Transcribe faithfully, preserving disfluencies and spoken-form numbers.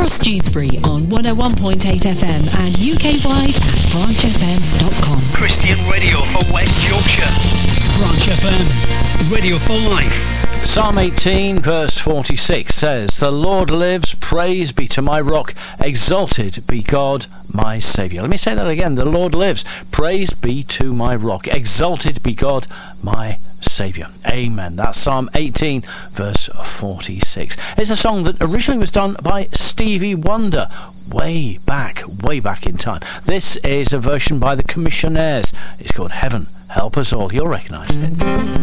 across Dewsbury on one oh one point eight F M and U K wide at branch f m dot com. Christian radio for West Yorkshire. Branch F M, radio for life. Psalm eighteen verse forty-six says, "The Lord lives, praise be to my rock, exalted be God my Saviour." Let me say that again. The Lord lives, praise be to my rock, exalted be God my Saviour. Amen. That's Psalm eighteen verse forty-six. It's a song that originally was done by Stevie Wonder way back, way back in time. This is a version by the Commissionaires. It's called Heaven Help Us All. You'll recognise it.